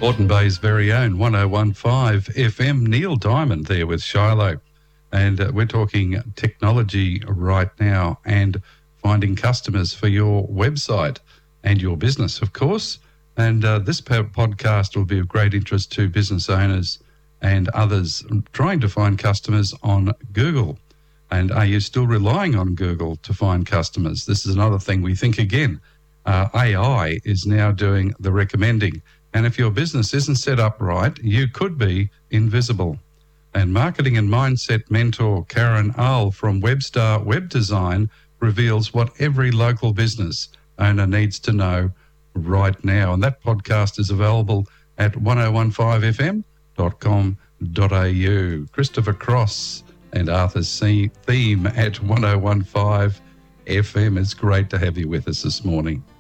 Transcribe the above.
Moreton Bay's very own 101.5 FM. Neil Diamond there with Shiloh. And we're talking technology right now and finding customers for your website and your business, of course. And this podcast will be of great interest to business owners and others trying to find customers on Google. And are you still relying on Google to find customers? This is another thing we think again. AI is now doing the recommending. And if your business isn't set up right, you could be invisible. And marketing and mindset mentor Karen Ahl from Webstar Web Design reveals what every local business owner needs to know right now. And that podcast is available at 1015fm.com.au. Christopher Cross and Arthur's theme at 1015 FM. It's great to have you with us this morning.